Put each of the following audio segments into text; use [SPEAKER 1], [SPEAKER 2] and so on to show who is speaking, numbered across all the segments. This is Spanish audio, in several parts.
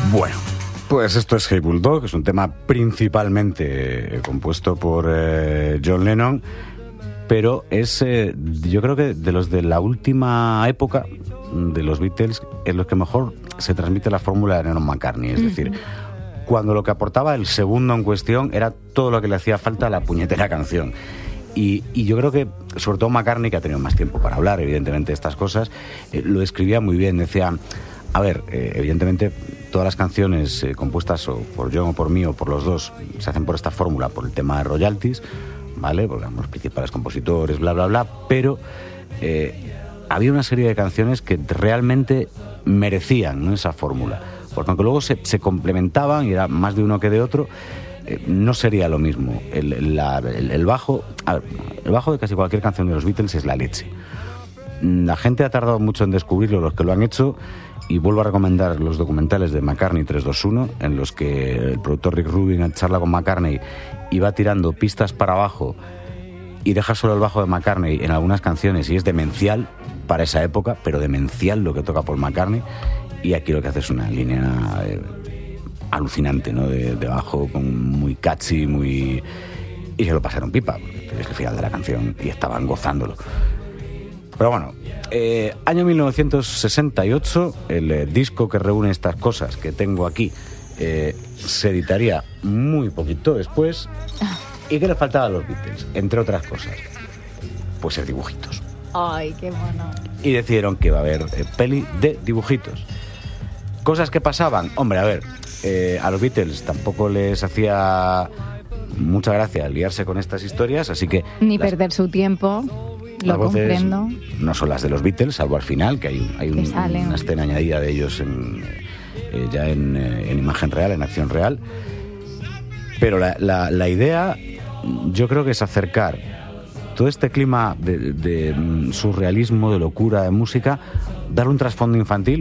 [SPEAKER 1] Bueno, pues esto es Hey Bulldog, es un tema principalmente compuesto por John Lennon, pero es, yo creo que de los de la última época de los Beatles, es los que mejor se transmite la fórmula de Lennon-McCartney, es decir, cuando lo que aportaba el segundo en cuestión era todo lo que le hacía falta a la puñetera canción. Y yo creo que, sobre todo McCartney, que ha tenido más tiempo para hablar, evidentemente, de estas cosas, lo escribía muy bien. Decía, a ver, evidentemente, todas las canciones compuestas o por John o por mí o por los dos se hacen por esta fórmula, por el tema de royalties, ¿vale? Porque los principales compositores, bla, bla, bla, pero había una serie de canciones que realmente merecían, ¿no?, esa fórmula. Porque aunque luego se complementaban y era más de uno que de otro, no sería lo mismo. El bajo, a ver, el bajo de casi cualquier canción de los Beatles es la leche. La gente ha tardado mucho en descubrirlo, los que lo han hecho, y vuelvo a recomendar los documentales de McCartney 321, en los que el productor Rick Rubin charla con McCartney y va tirando pistas para abajo y deja solo el bajo de McCartney en algunas canciones, y es demencial para esa época, pero demencial lo que toca Paul McCartney. Y aquí lo que hace es una línea alucinante, ¿no?, de bajo, muy catchy, muy... Y se lo pasaron pipa, porque es el final de la canción y estaban gozándolo. Pero bueno, año 1968, el disco que reúne estas cosas que tengo aquí se editaría muy poquito después. ¿Y qué le faltaba a los Beatles? Entre otras cosas, pues ser dibujitos.
[SPEAKER 2] ¡Ay, qué bueno!
[SPEAKER 1] Y decidieron que iba a haber peli de dibujitos. Cosas que pasaban, hombre, a ver, a los Beatles tampoco les hacía mucha gracia liarse con estas historias, así que...
[SPEAKER 2] Ni perder su tiempo, lo comprendo.
[SPEAKER 1] No son las de los Beatles, salvo al final, que hay una escena añadida de ellos ya en imagen real, en acción real. Pero la idea, yo creo que es acercar todo este clima de surrealismo, de locura, de música, darle un trasfondo infantil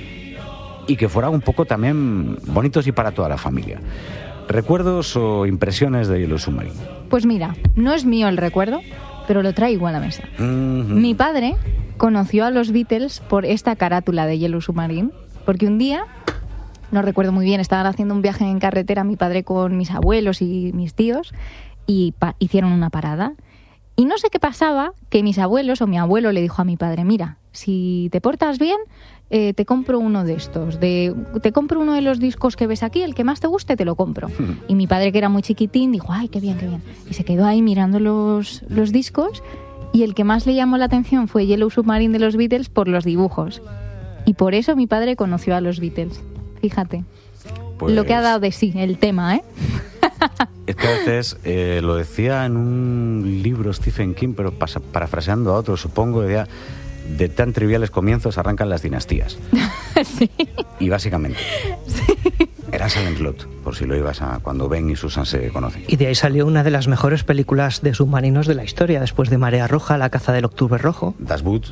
[SPEAKER 1] y que fuera un poco también bonitos y para toda la familia. ¿Recuerdos o impresiones de Yellow Submarine?
[SPEAKER 2] Pues mira, no es mío el recuerdo, pero lo traigo a la mesa. Mi padre conoció a los Beatles por esta carátula de Yellow Submarine, porque un día, no recuerdo muy bien, estaban haciendo un viaje en carretera mi padre con mis abuelos y mis tíos y hicieron una parada. Y no sé qué pasaba, que mis abuelos o mi abuelo le dijo a mi padre, mira, si te portas bien, te compro uno de estos, te compro uno de los discos que ves aquí, el que más te guste te lo compro. Y mi padre, que era muy chiquitín, dijo, ay, qué bien, qué bien. Y se quedó ahí mirando los discos, y el que más le llamó la atención fue Yellow Submarine de los Beatles por los dibujos. Y por eso mi padre conoció a los Beatles. Fíjate, pues... lo que ha dado de sí el tema, ¿eh?
[SPEAKER 1] Es que a veces, lo decía en un libro Stephen King, pero parafraseando a otro, supongo, decía, de tan triviales comienzos arrancan las dinastías.
[SPEAKER 2] Sí.
[SPEAKER 1] Y básicamente,
[SPEAKER 2] sí,
[SPEAKER 1] era Silent Lot, por si lo ibas a cuando Ben y Susan se conocen.
[SPEAKER 3] Y de ahí salió una de las mejores películas de submarinos de la historia, después de Marea Roja, La caza del octubre rojo.
[SPEAKER 1] Das Boot.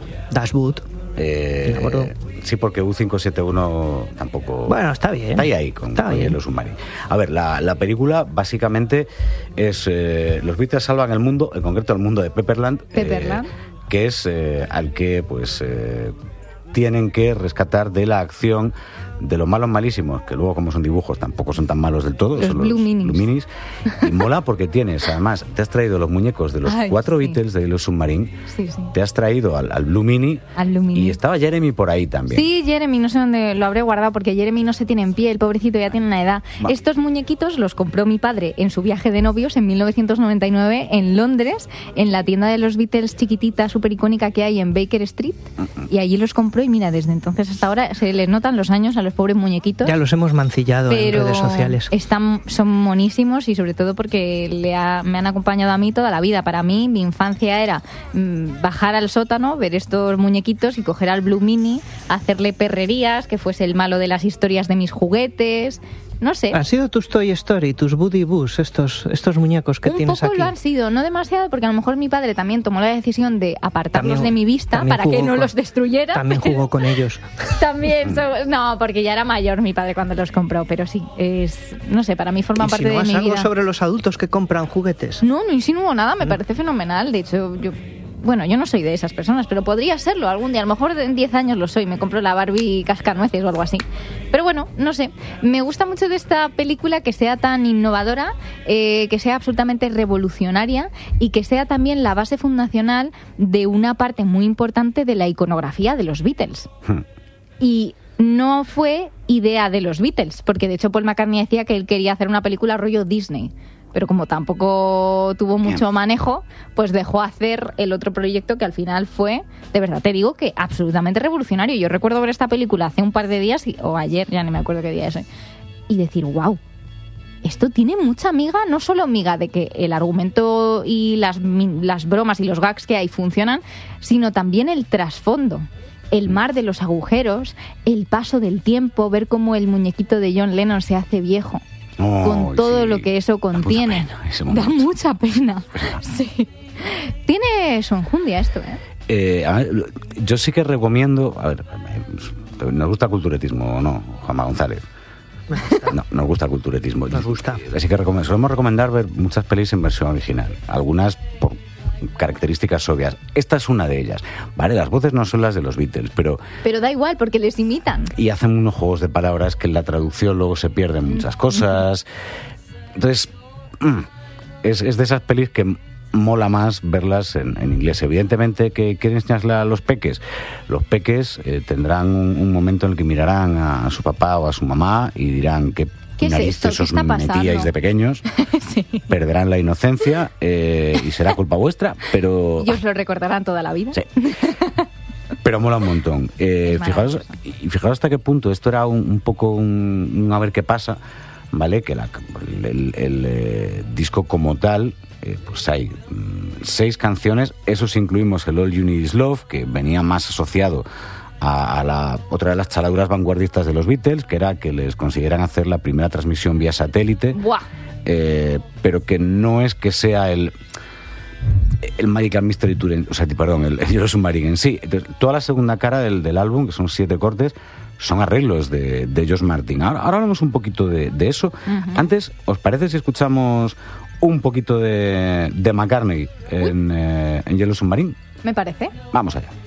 [SPEAKER 1] Sí, porque U-571 tampoco...
[SPEAKER 3] Bueno, está bien.
[SPEAKER 1] Está ahí con Yellow Submarine. A ver, la película básicamente es... los Beatles salvan el mundo, en concreto el mundo de Pepperland. Que es al que pues tienen que rescatar de la acción de los malos malísimos, que luego, como son dibujos, tampoco son tan malos del todo, son los Blue Minis. Y mola porque tienes, además, te has traído los muñecos de los cuatro Beatles de Yellow Submarine, te has traído al Blue Mini, y estaba Jeremy por ahí también.
[SPEAKER 2] Sí, Jeremy, no sé dónde lo habré guardado, porque Jeremy no se tiene en pie, el pobrecito ya tiene una edad. Estos muñequitos los compró mi padre en su viaje de novios en 1999 en Londres, en la tienda de los Beatles chiquitita, súper icónica que hay en Baker Street, y allí los compró, y mira, desde entonces hasta ahora se les notan los años a los pobres muñequitos.
[SPEAKER 3] Ya los hemos mancillado en redes sociales.
[SPEAKER 2] Son monísimos, y sobre todo porque me han acompañado a mí toda la vida. Para mí, mi infancia era bajar al sótano, ver estos muñequitos y coger al Blue Mini, hacerle perrerías, que fuese el malo de las historias de mis juguetes. No sé.
[SPEAKER 3] ¿Han sido tus Toy Story, tus Woody Bus, estos muñecos que tienes aquí?
[SPEAKER 2] Un poco lo han sido, no demasiado, porque a lo mejor mi padre también tomó la decisión de apartarlos de mi vista para que no los destruyera.
[SPEAKER 3] También jugó con ellos.
[SPEAKER 2] También, no, porque ya era mayor mi padre cuando los compró, pero sí, no sé, para mí forma parte de mi vida.
[SPEAKER 3] ¿Algo sobre los adultos que compran juguetes?
[SPEAKER 2] No insinúo nada, me parece fenomenal. De hecho, yo Bueno, yo no soy de esas personas, pero podría serlo algún día. A lo mejor en 10 años lo soy. Me compro la Barbie cascanueces o algo así. Pero bueno, no sé. Me gusta mucho de esta película que sea tan innovadora, que sea absolutamente revolucionaria y que sea también la base fundacional de una parte muy importante de la iconografía de los Beatles. Y no fue idea de los Beatles, porque de hecho Paul McCartney decía que él quería hacer una película rollo Disney, pero como tampoco tuvo mucho manejo, pues dejó hacer el otro proyecto que al final fue, de verdad te digo, que absolutamente revolucionario. Yo recuerdo ver esta película hace un par de días, o ayer, ya no me acuerdo qué día es hoy, y decir, wow, esto tiene mucha miga, no solo miga de que el argumento y las bromas y los gags que hay funcionan, sino también el trasfondo. El mar de los agujeros, el paso del tiempo, ver cómo el muñequito de John Lennon se hace viejo, con todo lo que eso contiene. Da mucha pena. Sí. Tiene su enjundia esto,
[SPEAKER 1] yo sí que recomiendo... A ver, ¿nos gusta el culturetismo o no, Juanma González? No, nos gusta el culturetismo.
[SPEAKER 3] Nos gusta.
[SPEAKER 1] Así que solemos recomendar ver muchas pelis en versión original. Algunas por características obvias. Esta es una de ellas. Vale, las voces no son las de los Beatles, pero
[SPEAKER 2] da igual, porque les imitan.
[SPEAKER 1] Y hacen unos juegos de palabras que en la traducción luego se pierden muchas cosas. Entonces, es de esas pelis que mola más verlas en inglés. Evidentemente, que quieren enseñarle a los peques. Los peques tendrán un momento en el que mirarán a su papá o a su mamá y dirán que
[SPEAKER 2] ¿qué es esto? ¿Qué está pasando?
[SPEAKER 1] Metíais de pequeños, sí. Perderán la inocencia y será culpa vuestra, pero...
[SPEAKER 2] Y os lo recordarán toda la vida.
[SPEAKER 1] Sí. Pero mola un montón. Fijaos hasta qué punto esto era un poco un a ver qué pasa, ¿vale? Que el disco como tal, pues hay 6 canciones, eso sí incluimos el All You Need Is Love, que venía más asociado a la otra de las chaladuras vanguardistas de los Beatles, que era que les consiguieran hacer la primera transmisión vía satélite.
[SPEAKER 2] ¡Buah!
[SPEAKER 1] Pero que no es que sea el Magical Mystery Tour, el Yellow Submarine en sí. Entonces, toda la segunda cara del álbum, que son 7 cortes, son arreglos de George Martin. Ahora hablamos un poquito de eso. Uh-huh. Antes, ¿os parece si escuchamos un poquito de McCartney en Yellow Submarine?
[SPEAKER 2] Me parece.
[SPEAKER 1] Vamos allá.